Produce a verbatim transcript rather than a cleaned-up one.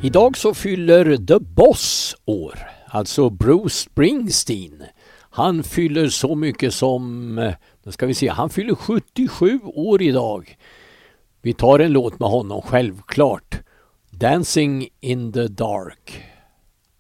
Idag så fyller The Boss år, alltså Bruce Springsteen. Han fyller så mycket som, nu ska vi se, han fyller sjuttiosju år idag. Vi tar en låt med honom självklart. Dancing in the Dark.